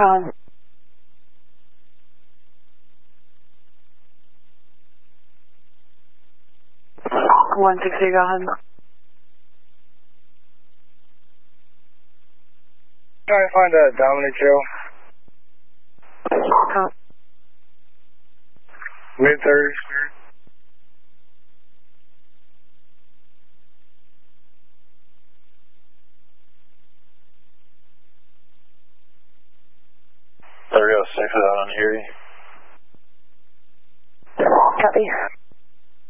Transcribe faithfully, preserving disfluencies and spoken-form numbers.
Um, one sixty, go ahead. Trying to find a Dominic Joe. Uh, Mid-thirds. There we go, six out on Erie. Copy.